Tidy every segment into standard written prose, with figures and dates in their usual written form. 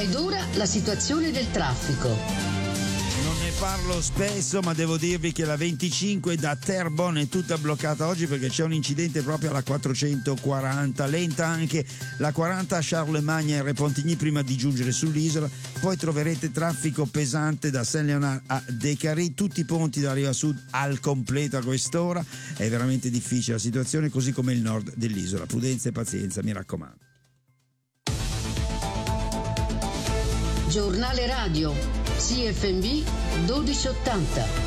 Ed ora la situazione del traffico. Non ne parlo spesso, ma devo dirvi che la 25 da Terrebonne è tutta bloccata oggi perché c'è un incidente proprio alla 440, lenta anche la 40 a Charlemagne e Repentigny prima di giungere sull'isola. Poi troverete traffico pesante da Saint-Léonard a Décarie, tutti i ponti da Riva Sud al completo a quest'ora. È veramente difficile la situazione, così come il nord dell'isola. Prudenza e pazienza, mi raccomando. Giornale radio CFMB 1280.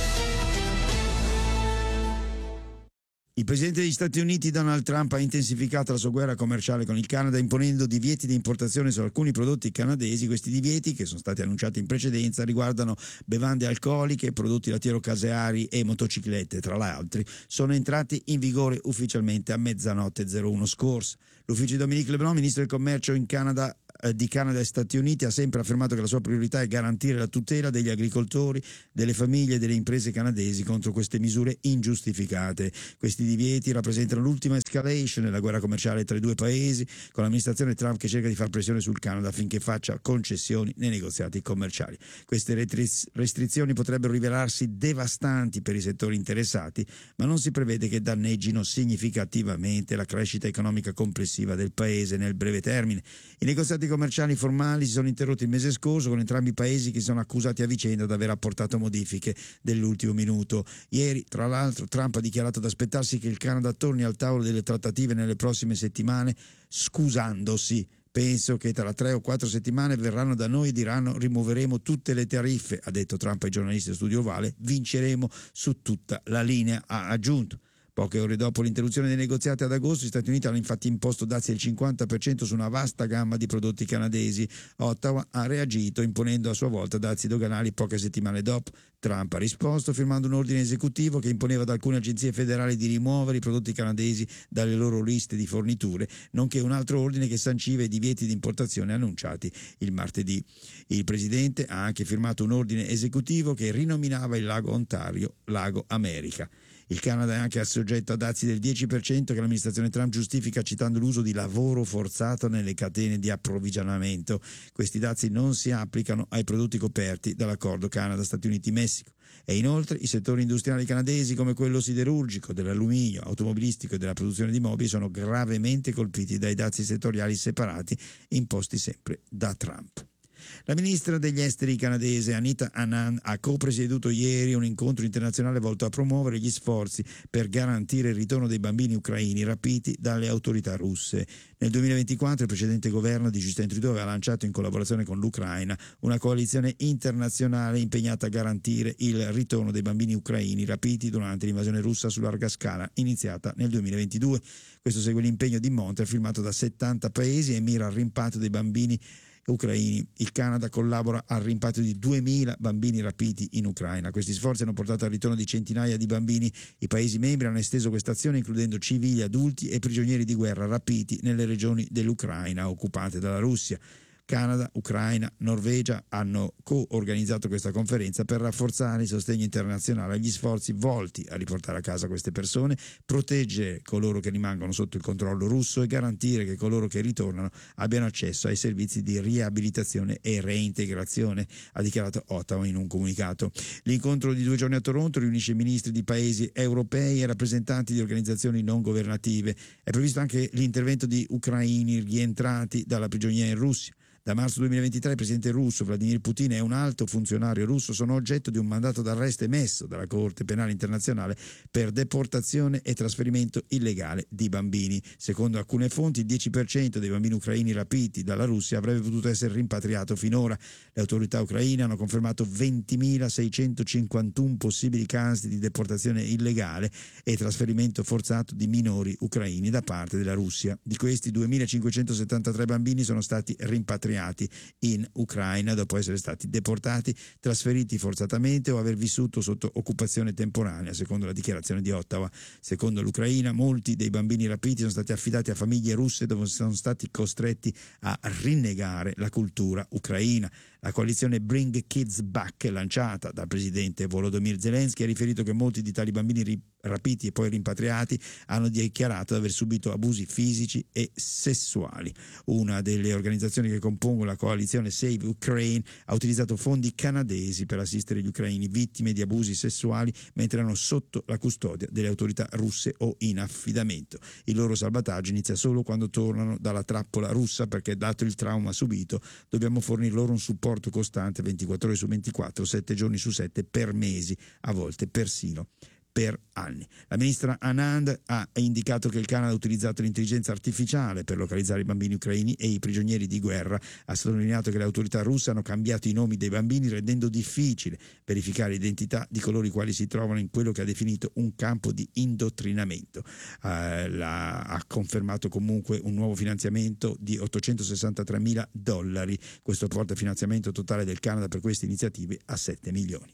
Il presidente degli Stati Uniti Donald Trump ha intensificato la sua guerra commerciale con il Canada imponendo divieti di importazione su alcuni prodotti canadesi. Questi divieti, che sono stati annunciati in precedenza, riguardano bevande alcoliche, prodotti lattiero-caseari e motociclette, tra l'altro. Sono entrati in vigore ufficialmente a mezzanotte 01 scorsa. L'ufficio di Dominique Leblond, ministro del commercio di Canada e Stati Uniti, ha sempre affermato che la sua priorità è garantire la tutela degli agricoltori, delle famiglie e delle imprese canadesi contro queste misure ingiustificate. Questi divieti rappresentano l'ultima escalation nella guerra commerciale tra i due paesi, con l'amministrazione Trump che cerca di far pressione sul Canada affinché faccia concessioni nei negoziati commerciali. Queste restrizioni potrebbero rivelarsi devastanti per i settori interessati, ma non si prevede che danneggino significativamente la crescita economica complessiva del paese nel breve termine. I negoziati commerciali formali si sono interrotti il mese scorso con entrambi i paesi che sono accusati a vicenda di aver apportato modifiche dell'ultimo minuto. Ieri, tra l'altro, Trump ha dichiarato di aspettarsi che il Canada torni al tavolo delle trattative nelle prossime settimane, scusandosi. Penso che tra 3 o 4 settimane verranno da noi e diranno: rimuoveremo tutte le tariffe, ha detto Trump ai giornalisti dello Studio Ovale, vinceremo su tutta la linea, ha aggiunto. Poche ore dopo l'interruzione dei negoziati ad agosto, gli Stati Uniti hanno infatti imposto dazi del 50% su una vasta gamma di prodotti canadesi. Ottawa ha reagito imponendo a sua volta dazi doganali poche settimane dopo. Trump ha risposto firmando un ordine esecutivo che imponeva ad alcune agenzie federali di rimuovere i prodotti canadesi dalle loro liste di forniture, nonché un altro ordine che sanciva i divieti di importazione annunciati il martedì. Il presidente ha anche firmato un ordine esecutivo che rinominava il lago Ontario Lago America. Il Canada è anche soggetto a dazi del 10% che l'amministrazione Trump giustifica citando l'uso di lavoro forzato nelle catene di approvvigionamento. Questi dazi non si applicano ai prodotti coperti dall'accordo Canada-Stati Uniti-Messico. E inoltre i settori industriali canadesi come quello siderurgico, dell'alluminio, automobilistico e della produzione di mobili sono gravemente colpiti dai dazi settoriali separati imposti sempre da Trump. La ministra degli esteri canadese Anita Anand ha co-presieduto ieri un incontro internazionale volto a promuovere gli sforzi per garantire il ritorno dei bambini ucraini rapiti dalle autorità russe. Nel 2024 il precedente governo di Justin Trudeau aveva lanciato in collaborazione con l'Ucraina una coalizione internazionale impegnata a garantire il ritorno dei bambini ucraini rapiti durante l'invasione russa su larga scala iniziata nel 2022. Questo segue l'impegno di Montreal firmato da 70 paesi e mira al rimpatrio dei bambini ucraini. Il Canada collabora al rimpatrio di 2000 bambini rapiti in Ucraina. Questi sforzi hanno portato al ritorno di centinaia di bambini. I Paesi membri hanno esteso questa azione includendo civili, adulti e prigionieri di guerra rapiti nelle regioni dell'Ucraina occupate dalla Russia. Canada, Ucraina, Norvegia hanno co-organizzato questa conferenza per rafforzare il sostegno internazionale agli sforzi volti a riportare a casa queste persone, proteggere coloro che rimangono sotto il controllo russo e garantire che coloro che ritornano abbiano accesso ai servizi di riabilitazione e reintegrazione, ha dichiarato Ottawa in un comunicato. L'incontro di 2 giorni a Toronto riunisce ministri di paesi europei e rappresentanti di organizzazioni non governative. È previsto anche l'intervento di ucraini rientrati dalla prigionia in Russia. Da marzo 2023 il presidente russo Vladimir Putin e un alto funzionario russo sono oggetto di un mandato d'arresto emesso dalla Corte Penale Internazionale per deportazione e trasferimento illegale di bambini. Secondo alcune fonti, il 10% dei bambini ucraini rapiti dalla Russia avrebbe potuto essere rimpatriato finora. Le autorità ucraine hanno confermato 20.651 possibili casi di deportazione illegale e trasferimento forzato di minori ucraini da parte della Russia. Di questi 2.573 bambini sono stati rimpatriati in Ucraina dopo essere stati deportati, trasferiti forzatamente o aver vissuto sotto occupazione temporanea, secondo la dichiarazione di Ottawa. Secondo l'Ucraina, molti dei bambini rapiti sono stati affidati a famiglie russe dove sono stati costretti a rinnegare la cultura ucraina. La coalizione Bring Kids Back, lanciata dal presidente Volodymyr Zelensky, ha riferito che molti di tali bambini rapiti e poi rimpatriati hanno dichiarato di aver subito abusi fisici e sessuali. Una delle organizzazioni che compongono la coalizione Save Ukraine ha utilizzato fondi canadesi per assistere gli ucraini vittime di abusi sessuali mentre erano sotto la custodia delle autorità russe o in affidamento. Il loro salvataggio inizia solo quando tornano dalla trappola russa, perché dato il trauma subito dobbiamo fornire loro un supporto costante 24 ore su 24, 7 giorni su 7 per mesi, a volte persino per anni. La ministra Anand ha indicato che il Canada ha utilizzato l'intelligenza artificiale per localizzare i bambini ucraini e i prigionieri di guerra. Ha sottolineato che le autorità russe hanno cambiato i nomi dei bambini, rendendo difficile verificare l'identità di coloro i quali si trovano in quello che ha definito un campo di indottrinamento. Ha confermato comunque un nuovo finanziamento di $863,000. Questo porta il finanziamento totale del Canada per queste iniziative a 7 milioni.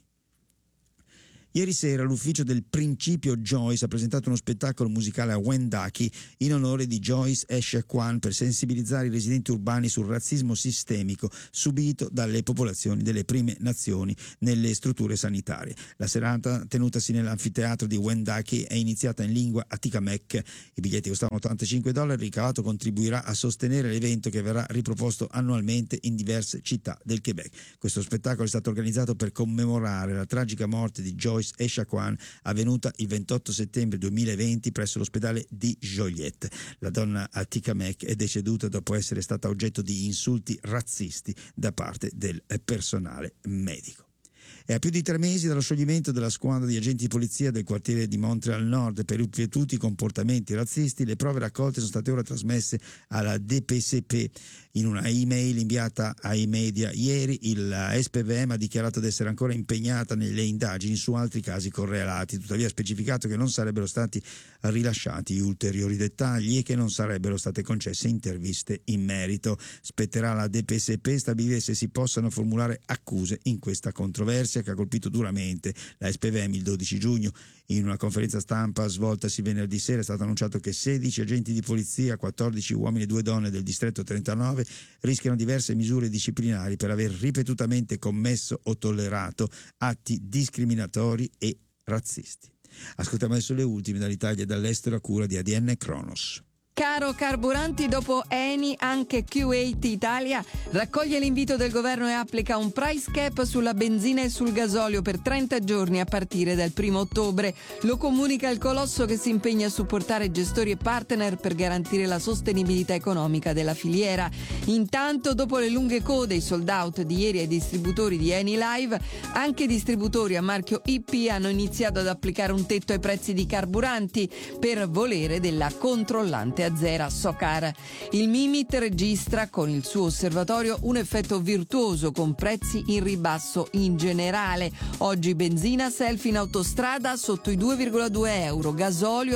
Ieri sera l'ufficio del Principio Joyce ha presentato uno spettacolo musicale a Wendake in onore di Joyce Echaquan per sensibilizzare i residenti urbani sul razzismo sistemico subito dalle popolazioni delle prime nazioni nelle strutture sanitarie. La serata, tenutasi nell'anfiteatro di Wendake, è iniziata in lingua Atikamekw. I biglietti costavano $85. Il ricavato contribuirà a sostenere l'evento, che verrà riproposto annualmente in diverse città del Quebec. Questo spettacolo è stato organizzato per commemorare la tragica morte di Joyce Echaquan, avvenuta il 28 settembre 2020 presso l'ospedale di Joliette. La donna Atikamekw è deceduta dopo essere stata oggetto di insulti razzisti da parte del personale medico. È a più di 3 mesi dallo scioglimento della squadra di agenti di polizia del quartiere di Montreal Nord per ripetuti comportamenti razzisti. Le prove raccolte sono state ora trasmesse alla DPCP. In una email inviata ai media ieri, il SPVM ha dichiarato di essere ancora impegnata nelle indagini su altri casi correlati, tuttavia ha specificato che non sarebbero stati rilasciati ulteriori dettagli e che non sarebbero state concesse interviste in merito. Spetterà alla DPCP stabilire se si possano formulare accuse in questa controversia che ha colpito duramente la SPVM il 12 giugno. In una conferenza stampa svoltasi venerdì sera è stato annunciato che 16 agenti di polizia, 14 uomini e 2 donne del distretto 39 rischiano diverse misure disciplinari per aver ripetutamente commesso o tollerato atti discriminatori e razzisti. Ascoltiamo adesso le ultime dall'Italia e dall'estero a cura di ADN Kronos. Caro carburanti, dopo Eni anche Q8 Italia raccoglie l'invito del governo e applica un price cap sulla benzina e sul gasolio per 30 giorni a partire dal 1 ottobre. Lo comunica il colosso, che si impegna a supportare gestori e partner per garantire la sostenibilità economica della filiera. Intanto, dopo le lunghe code, i sold out di ieri ai distributori di Eni Live, anche i distributori a marchio IP hanno iniziato ad applicare un tetto ai prezzi di carburanti per volere della controllante Azera Socar. Il Mimit registra con il suo osservatorio un effetto virtuoso con prezzi in ribasso in generale. Oggi benzina self in autostrada sotto i €2,2, gasolio a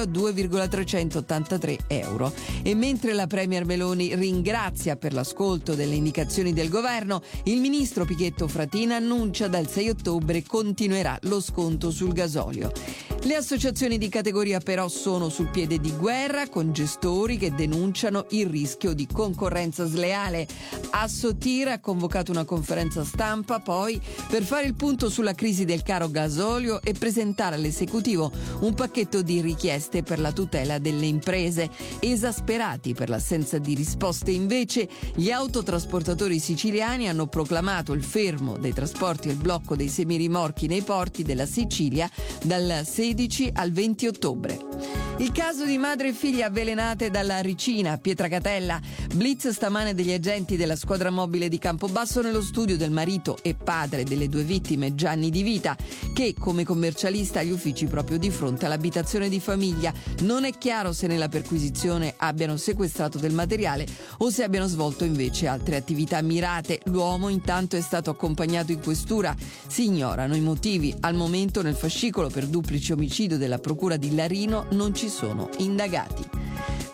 €2,383. E mentre la Premier Meloni ringrazia per l'ascolto delle indicazioni del governo, il ministro Pichetto Fratin annuncia dal 6 ottobre continuerà lo sconto sul gasolio. Le associazioni di categoria però sono sul piede di guerra, con gestori che denunciano il rischio di concorrenza sleale. Assotir ha convocato una conferenza stampa poi per fare il punto sulla crisi del caro gasolio e presentare all'esecutivo un pacchetto di richieste per la tutela delle imprese. Esasperati per l'assenza di risposte, invece, gli autotrasportatori siciliani hanno proclamato il fermo dei trasporti e il blocco dei semirimorchi nei porti della Sicilia dal 16 al 20 ottobre. Il caso di madre e figlia avvelenate dalla ricina a Pietracatella. Blitz stamane degli agenti della squadra mobile di Campobasso nello studio del marito e padre delle 2 vittime, Gianni Di Vita, che come commercialista ha gli uffici proprio di fronte all'abitazione di famiglia. Non è chiaro se nella perquisizione abbiano sequestrato del materiale o se abbiano svolto invece altre attività mirate. L'uomo intanto è stato accompagnato in questura. Si ignorano i motivi. Al momento nel fascicolo per duplice omicidio della procura di Larino non ci sono indagati.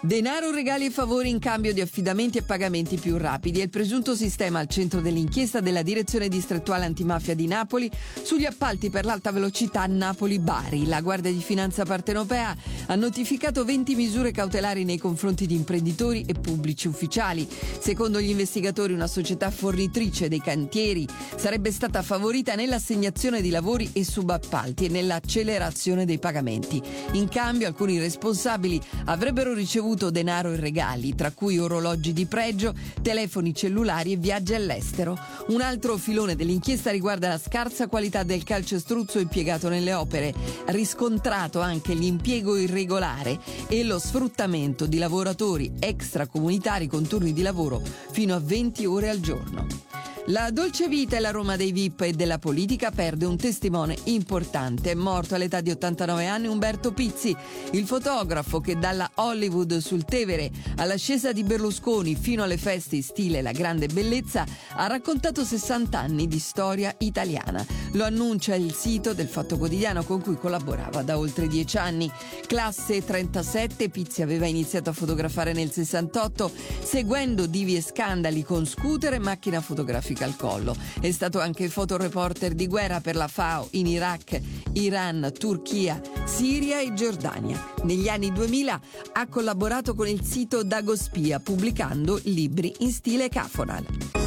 Denaro, regali e favori in cambio di affidamenti e pagamenti più rapidi è il presunto sistema al centro dell'inchiesta della Direzione Distrettuale Antimafia di Napoli sugli appalti per l'alta velocità Napoli-Bari. La Guardia di Finanza partenopea ha notificato 20 misure cautelari nei confronti di imprenditori e pubblici ufficiali. Secondo gli investigatori, una società fornitrice dei cantieri sarebbe stata favorita nell'assegnazione di lavori e subappalti e nell'accelerazione dei pagamenti. In cambio, alcuni responsabili avrebbero ricevuto denaro e regali, tra cui orologi di pregio, telefoni cellulari e viaggi all'estero. Un altro filone dell'inchiesta riguarda la scarsa qualità del calcestruzzo impiegato nelle opere, riscontrato anche l'impiego irregolare e lo sfruttamento di lavoratori extracomunitari con turni di lavoro fino a 20 ore al giorno. La dolce vita e la Roma dei VIP e della politica perde un testimone importante. È morto all'età di 89 anni Umberto Pizzi, il fotografo che dalla Hollywood sul Tevere all'ascesa di Berlusconi fino alle feste in stile La Grande Bellezza ha raccontato 60 anni di storia italiana. Lo annuncia il sito del Fatto Quotidiano con cui collaborava da oltre 10 anni. Classe 37, Pizzi aveva iniziato a fotografare nel 68, seguendo divi e scandali con scooter e macchina fotografica al collo. È stato anche fotoreporter di guerra per la FAO in Iraq, Iran, Turchia, Siria e Giordania. Negli anni 2000 ha collaborato con il sito Dagospia, pubblicando libri in stile Cafonal.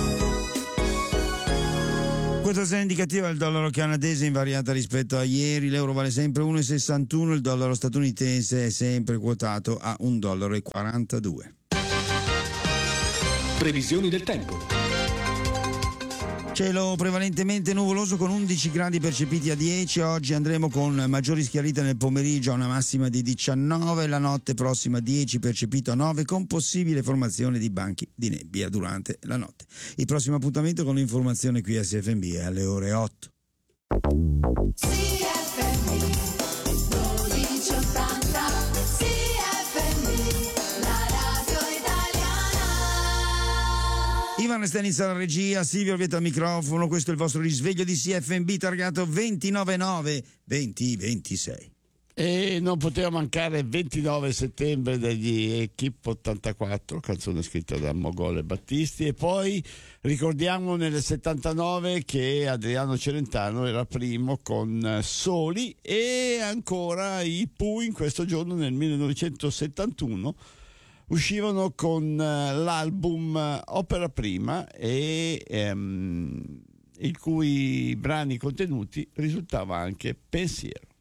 Quotazione indicativa del dollaro canadese invariata rispetto a ieri, l'euro vale sempre 1,61, il dollaro statunitense è sempre quotato a $1,42. Previsioni del tempo. Cielo prevalentemente nuvoloso con 11 gradi percepiti a 10, oggi andremo con maggiori schiarite nel pomeriggio a una massima di 19, la notte prossima 10 percepito a 9 con possibile formazione di banchi di nebbia durante la notte. Il prossimo appuntamento con l'informazione qui a CFMB è alle ore 8. Ivan Stenitz alla regia, Silvio Orvieto al microfono, questo è il vostro risveglio di CFMB targato 299-2026. E non poteva mancare 29 settembre degli Equipe 84, canzone scritta da Mogol e Battisti, e poi ricordiamo nel 79 che Adriano Celentano era primo con Soli, e ancora i Pooh in questo giorno nel 1971 uscivano con l'album Opera Prima e il cui brani contenuti risultava anche Pensiero.